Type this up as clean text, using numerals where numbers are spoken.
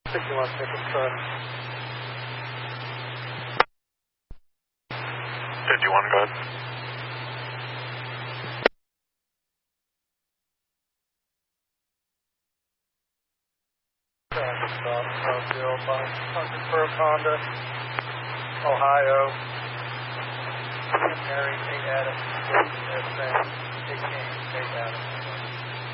61 Nickel truck. 51, go ahead. Traffic stop, Southfield by Huntersburg, Honda, Ohio. Mary, 8 Adams, 8 Adams.